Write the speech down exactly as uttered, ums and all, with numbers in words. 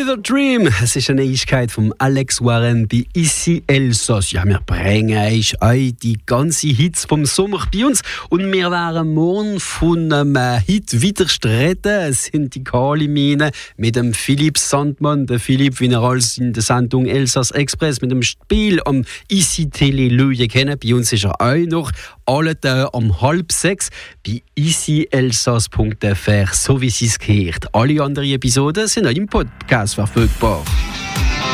Fever Dream, es ist eine Neuigkeit von Alex Warren bei Ici Elsass. Ja, wir bringen euch die ganzen Hits vom Sommer bei uns und wir werden morgen von einem Hit wieder reden. Es sind die Kalimine mit dem Philipp Sandmann. Der Philipp, wie er als in der Sendung Elsass Express mit dem Spiel am Ici Tele Löje kennen. Bei uns ist er auch noch alle Tage um halb sechs bei ici elsass punkt f r, so wie sie es gehört. Alle anderen Episoden sind auch im Podcast verfügbar.